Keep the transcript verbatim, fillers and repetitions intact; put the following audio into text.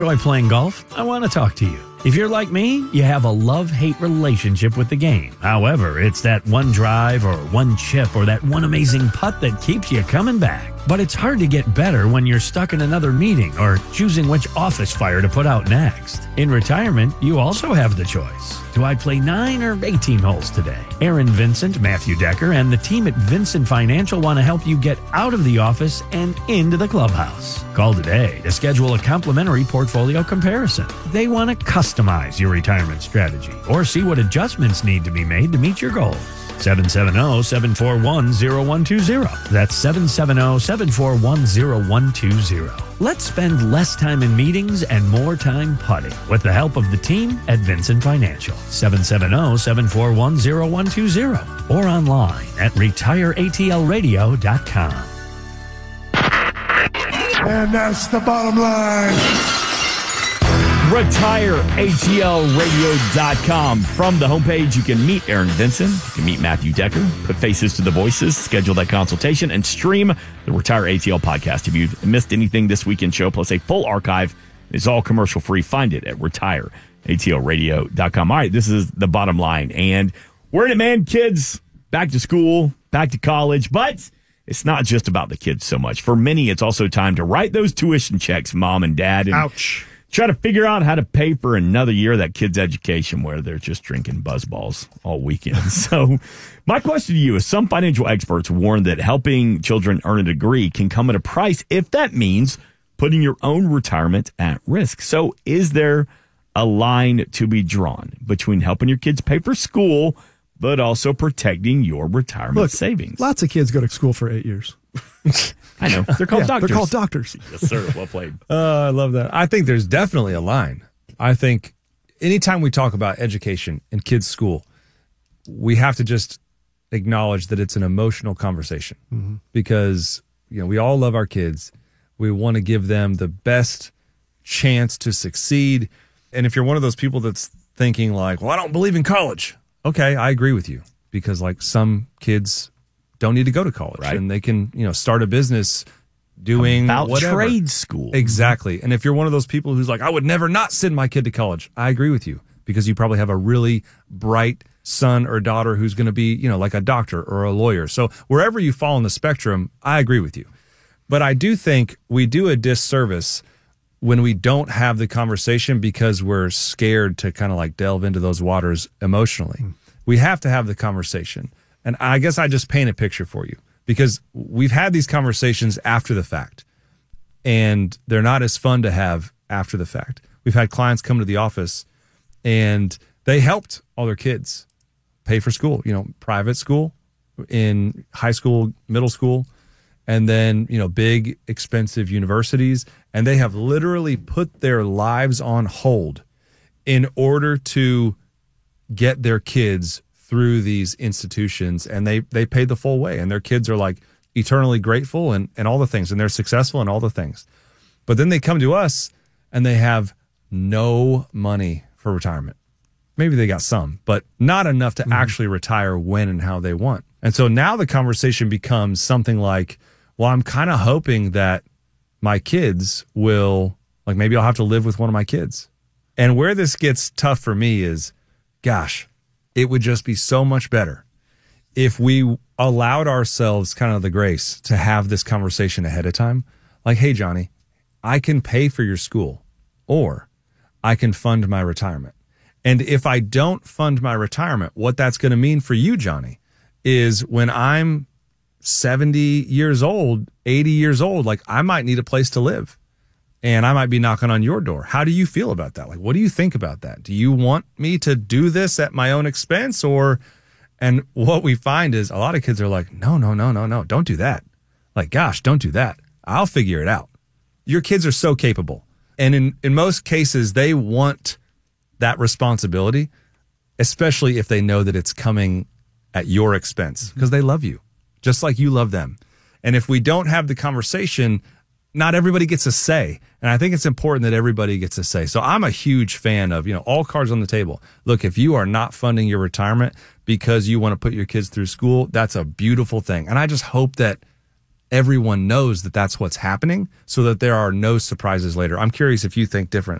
Enjoy playing golf? I want to talk to you. If you're like me, you have a love-hate relationship with the game. However, it's that one drive or one chip or that one amazing putt that keeps you coming back. But it's hard to get better when you're stuck in another meeting or choosing which office fire to put out next. In retirement, you also have the choice. Do I play nine or eighteen holes today? Aaron Vincent, Matthew Decker, and the team at Vincent Financial want to help you get out of the office and into the clubhouse. Call today to schedule a complimentary portfolio comparison. They want to customize your retirement strategy or see what adjustments need to be made to meet your goals. seven seven zero, seven four one, zero one two zero. That's seven seven zero, seven four one, zero one two zero. Let's spend less time in meetings and more time putting with the help of the team at Vincent Financial. seven seven zero, seven four one, zero one two zero or online at retire A T L radio dot com. And that's the bottom line. retire A T L radio dot com. From the homepage, you can meet Aaron Vincent, you can meet Matthew Decker, put faces to the voices, schedule that consultation, and stream the Retire A T L podcast. If you've missed anything this weekend show, plus a full archive, it's all commercial free. Find it at retire A T L radio dot com. All right, this is the bottom line. And we're in it, man. Kids, back to school, back to college, but it's not just about the kids so much. For many, it's also time to write those tuition checks, mom and dad. And ouch. Try to figure out how to pay for another year of that kid's education where they're just drinking buzz balls all weekend. So my question to you is, some financial experts warn that helping children earn a degree can come at a price if that means putting your own retirement at risk. So is there a line to be drawn between helping your kids pay for school but also protecting your retirement Look, savings? Lots of kids go to school for eight years. I know. They're called yeah, doctors. They're called doctors. Yes, sir. Well played. Uh, I love that. I think there's definitely a line. I think anytime we talk about education in kids' school, we have to just acknowledge that it's an emotional conversation mm-hmm. because, you know, we all love our kids. We want to give them the best chance to succeed. And if you're one of those people that's thinking like, well, I don't believe in college. Okay, I agree with you, because like some kids don't need to go to college, right? And they can, you know, start a business doing about whatever. Trade school. Exactly. And if you're one of those people who's like, I would never not send my kid to college, I agree with you, because you probably have a really bright son or daughter who's going to be, you know, like a doctor or a lawyer. So wherever you fall on the spectrum, I agree with you. But I do think we do a disservice when we don't have the conversation because we're scared to kind of like delve into those waters emotionally. Mm. We have to have the conversation. And I guess I just paint a picture for you, because we've had these conversations after the fact, and they're not as fun to have after the fact. We've had clients come to the office and they helped all their kids pay for school, you know, private school, in high school, middle school, and then, you know, big expensive universities. And they have literally put their lives on hold in order to get their kids through these institutions, and they they paid the full way, and their kids are like eternally grateful and, and all the things, and they're successful and all the things. But then they come to us and they have no money for retirement. Maybe they got some, but not enough to mm-hmm. actually retire when and how they want. And so now the conversation becomes something like, well, I'm kind of hoping that my kids will, like, maybe I'll have to live with one of my kids. And where this gets tough for me is, gosh, it would just be so much better if we allowed ourselves kind of the grace to have this conversation ahead of time. Like, hey, Johnny, I can pay for your school, or I can fund my retirement. And if I don't fund my retirement, what that's going to mean for you, Johnny, is when I'm seventy years old, eighty years old, like, I might need a place to live. And I might be knocking on your door. How do you feel about that? Like, what do you think about that? Do you want me to do this at my own expense? Or, and what we find is a lot of kids are like, no, no, no, no, no, don't do that. Like, gosh, don't do that. I'll figure it out. Your kids are so capable. And in, in most cases, they want that responsibility, especially if they know that it's coming at your expense, because they love you, just like you love them. And if we don't have the conversation, not everybody gets a say. And I think it's important that everybody gets a say. So I'm a huge fan of, you know, all cards on the table. Look, if you are not funding your retirement because you want to put your kids through school, that's a beautiful thing. And I just hope that everyone knows that that's what's happening so that there are no surprises later. I'm curious if you think different.